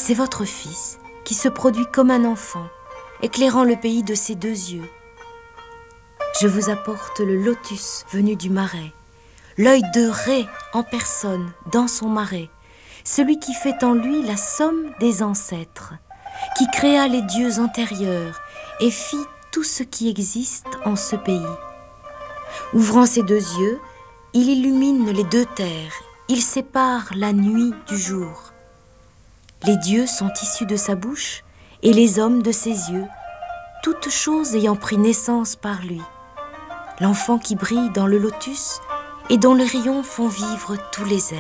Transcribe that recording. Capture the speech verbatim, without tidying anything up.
C'est votre Fils qui se produit comme un enfant, éclairant le pays de ses deux yeux. Je vous apporte le lotus venu du marais, l'œil de Ré en personne dans son marais, celui qui fait en lui la somme des ancêtres, qui créa les dieux antérieurs et fit tout ce qui existe en ce pays. Ouvrant ses deux yeux, il illumine les deux terres, il sépare la nuit du jour. Les dieux sont issus de sa bouche et les hommes de ses yeux, toutes choses ayant pris naissance par lui. L'enfant qui brille dans le lotus et dont les rayons font vivre tous les êtres.